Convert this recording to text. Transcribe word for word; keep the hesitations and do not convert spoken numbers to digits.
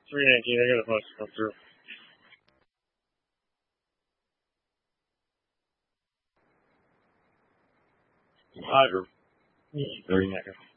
three nineteen, I got a bunch come through. Hydro. thirty-nine.